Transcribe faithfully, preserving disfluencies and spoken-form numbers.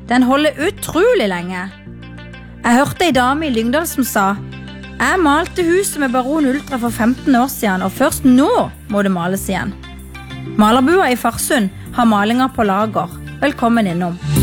Den holder utrolig lenge. Jeg hørte en dame i Lyngdal som sa: «Jeg malte huset med Baron Ultra for femten år siden, og først nå må det males igjen.» Malerbua i Farsund har malinger på lager. Velkommen innom.